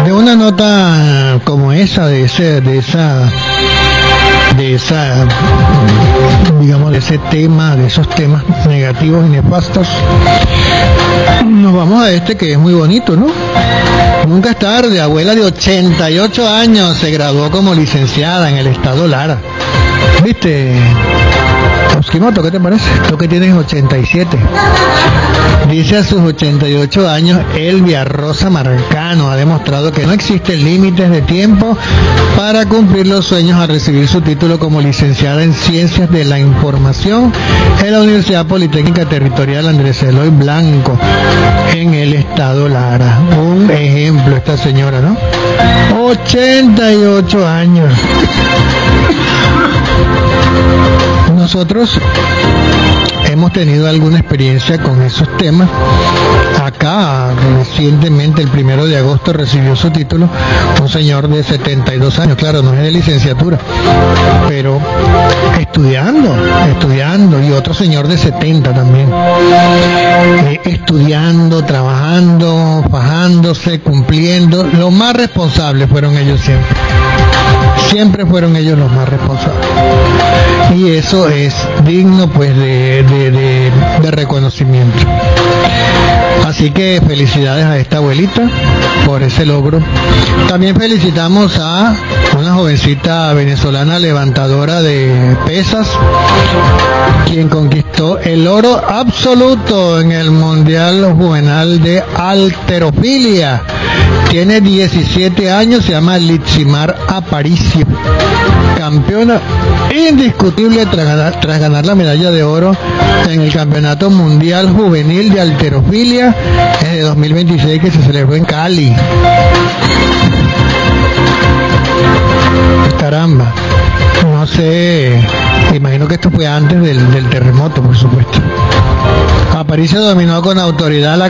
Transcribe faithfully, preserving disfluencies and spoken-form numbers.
de una nota como esa, de ese, de esa, de esa, digamos, de ese tema, de esos temas negativos y nefastos, nos vamos a este que es muy bonito, ¿no? Nunca es tarde. Abuela de ochenta y ocho años se graduó como licenciada en el estado Lara. ¿Viste? Oskimoto, ¿qué te parece? Tú que tienes ochenta y siete. Dice a sus ochenta y ocho años, Elvia Rosa Marcano ha demostrado que no existen límites de tiempo para cumplir los sueños al recibir su título como licenciada en Ciencias de la Información en la Universidad Politécnica Territorial Andrés Eloy Blanco, en el estado Lara. Un ejemplo esta señora, ¿no? ochenta y ocho años. Nosotros hemos tenido alguna experiencia con esos temas. Acá, recientemente, el primero de agosto, recibió su título un señor de setenta y dos años. Claro, no es de licenciatura, pero estudiando, estudiando, y otro señor de setenta también. Eh, estudiando, trabajando, fajándose, cumpliendo. Los más responsables fueron ellos siempre. Siempre fueron ellos los más responsables. Y eso es digno, pues, de, de, de, de reconocimiento. Así que felicidades a esta abuelita por ese logro. También felicitamos a una jovencita venezolana levantadora de pesas, quien conquistó el oro absoluto en el Mundial Juvenil de Halterofilia. Tiene diecisiete años, se llama Litzimar Aparicio, campeona indiscutible tras ganar, tras ganar la medalla de oro en el Campeonato Mundial Juvenil de Halterofilia de dos mil veintiséis, que se celebró en Cali. Caramba, no sé, imagino que esto fue antes del, del terremoto, por supuesto. Aparicio dominó con autoridad la